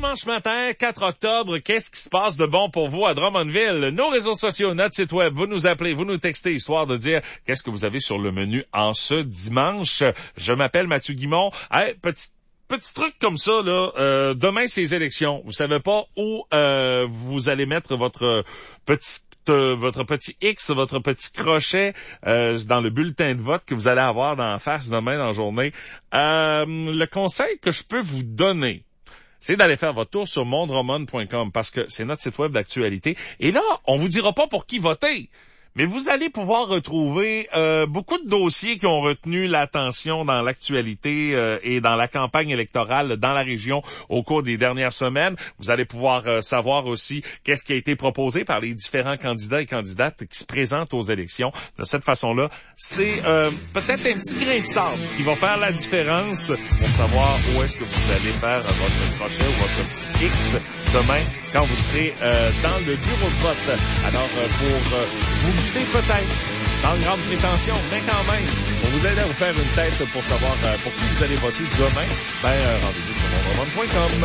dimanche matin, 4 octobre, qu'est-ce qui se passe de bon pour vous à Drummondville? Nos réseaux sociaux, notre site web, vous nous appelez, vous nous textez, histoire de dire qu'est-ce que vous avez sur le menu en ce dimanche. Je m'appelle Mathieu Guimond. Hey, petit truc comme ça, là, demain c'est les élections. Vous savez pas où vous allez mettre votre petit X, votre petit crochet dans le bulletin de vote que vous allez avoir d'en face demain dans la journée. Le conseil que je peux vous donner, c'est d'aller faire votre tour sur mondroman.com parce que c'est notre site web d'actualité. Et là, on vous dira pas pour qui voter. Mais vous allez pouvoir retrouver beaucoup de dossiers qui ont retenu l'attention dans l'actualité et dans la campagne électorale dans la région au cours des dernières semaines. Vous allez pouvoir savoir aussi qu'est-ce qui a été proposé par les différents candidats et candidates qui se présentent aux élections. De cette façon-là, c'est peut-être un petit grain de sable qui va faire la différence pour savoir où est-ce que vous allez faire votre crochet ou votre petit X demain quand vous serez dans le bureau de vote. Alors, pour vous guider peut-être, sans grande prétention, mais quand même, pour vous aider à vous faire une tête pour savoir pour qui vous allez voter demain, rendez-vous sur mondroman.com.